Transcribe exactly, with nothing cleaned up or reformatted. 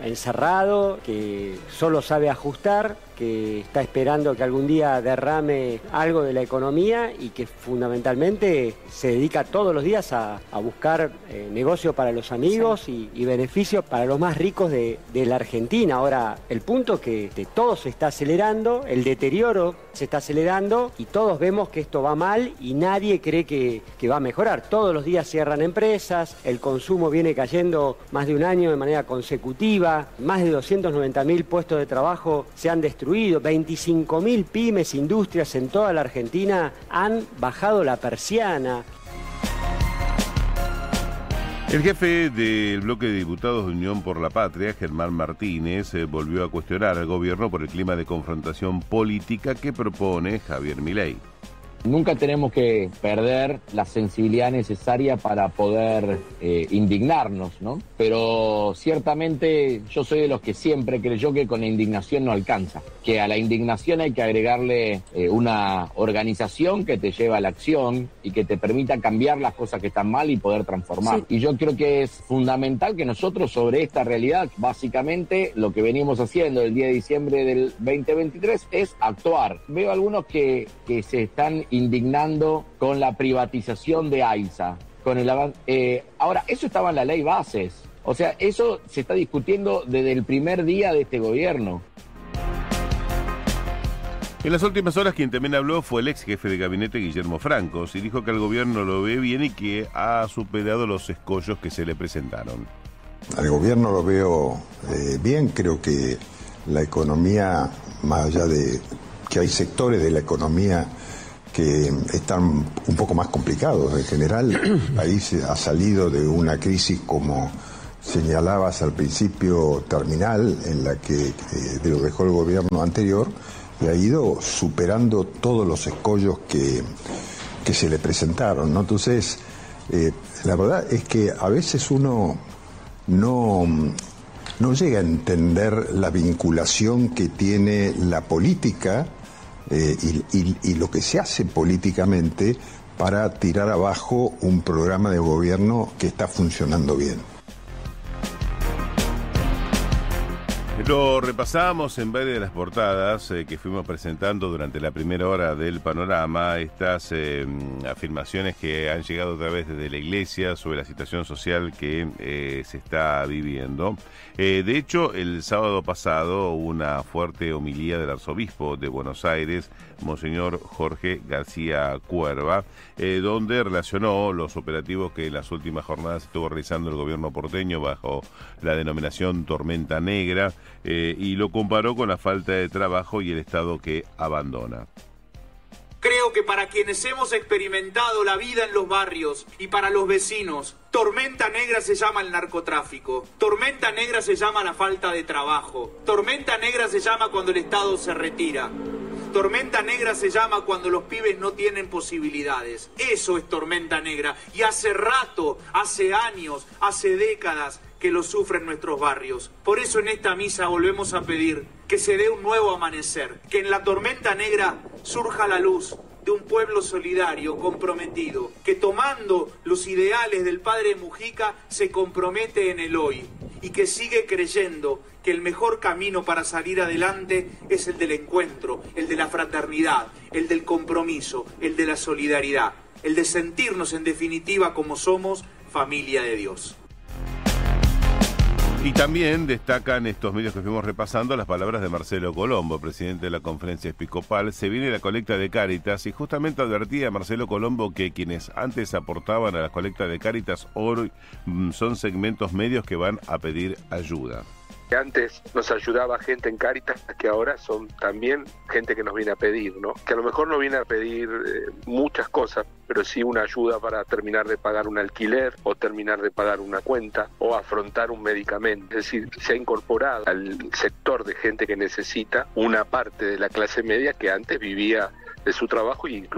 encerrado, que solo sabe ajustar, que está esperando que algún día derrame algo de la economía y que fundamentalmente se dedica todos los días a, a buscar eh, negocio para los amigos y, y beneficios para los más ricos de, de la Argentina. Ahora, el punto es que de todo se está acelerando, el deterioro se está acelerando y todos vemos que esto va mal y nadie cree que, que va a mejorar. Todos los días cierran empresas, el consumo viene cayendo más de un año de manera consecutiva, más de doscientos noventa mil puestos de trabajo se han destruido, veinticinco mil pymes, industrias en toda la Argentina han bajado la persiana. El jefe del bloque de diputados de Unión por la Patria, Germán Martínez, eh, volvió a cuestionar al gobierno por el clima de confrontación política que propone Javier Milei. Nunca tenemos que perder la sensibilidad necesaria para poder eh, indignarnos, ¿no? Pero ciertamente yo soy de los que siempre creyó que con la indignación no alcanza, que a la indignación hay que agregarle eh, una organización que te lleva a la acción y que te permita cambiar las cosas que están mal y poder transformar. Sí. Y yo creo que es fundamental que nosotros sobre esta realidad, básicamente lo que venimos haciendo el día de diciembre del veinte veintitrés es actuar. Veo algunos que, que se están indignando con la privatización de AISA. Con el eh, ahora, eso estaba en la ley bases. O sea, eso se está discutiendo desde el primer día de este gobierno. En las últimas horas quien también habló fue el ex jefe de gabinete Guillermo Francos y dijo que el gobierno lo ve bien y que ha superado los escollos que se le presentaron. Al gobierno lo veo eh, bien, creo que la economía, más allá de que hay sectores de la economía que están un poco más complicados. En general, el país ha salido de una crisis, como señalabas al principio, terminal, en la que eh, lo dejó el gobierno anterior, y ha ido superando todos los escollos que, que se le presentaron, ¿no? Entonces, eh, la verdad es que a veces uno no, no llega a entender la vinculación que tiene la política Eh, y, y, y lo que se hace políticamente para tirar abajo un programa de gobierno que está funcionando bien. Lo repasamos en varias de las portadas eh, que fuimos presentando durante la primera hora del panorama, estas eh, afirmaciones que han llegado otra vez desde la Iglesia sobre la situación social que eh, se está viviendo. Eh, de hecho, el sábado pasado hubo una fuerte homilía del arzobispo de Buenos Aires, Monseñor Jorge García Cuerva, eh, donde relacionó los operativos que en las últimas jornadas estuvo realizando el gobierno porteño bajo la denominación Tormenta Negra, eh, y lo comparó con la falta de trabajo y el Estado que abandona. Creo que para quienes hemos experimentado la vida en los barrios y para los vecinos, tormenta negra se llama el narcotráfico, tormenta negra se llama la falta de trabajo, tormenta negra se llama cuando el Estado se retira, tormenta negra se llama cuando los pibes no tienen posibilidades. Eso es tormenta negra y hace rato, hace años, hace décadas que lo sufren nuestros barrios. Por eso en esta misa volvemos a pedir que se dé un nuevo amanecer, que en la tormenta negra surja la luz de un pueblo solidario, comprometido, que tomando los ideales del padre Mujica se compromete en el hoy y que sigue creyendo que el mejor camino para salir adelante es el del encuentro, el de la fraternidad, el del compromiso, el de la solidaridad, el de sentirnos en definitiva como somos, familia de Dios. Y también destacan estos medios que fuimos repasando las palabras de Marcelo Colombo, presidente de la Conferencia Episcopal. Se viene la colecta de Cáritas y justamente advertía Marcelo Colombo que quienes antes aportaban a la colecta de Cáritas hoy son segmentos medios que van a pedir ayuda. Antes nos ayudaba gente en Cáritas, que ahora son también gente que nos viene a pedir, ¿no? Que a lo mejor no viene a pedir eh, muchas cosas, pero sí una ayuda para terminar de pagar un alquiler o terminar de pagar una cuenta o afrontar un medicamento. Es decir, se ha incorporado al sector de gente que necesita una parte de la clase media que antes vivía de su trabajo y incluso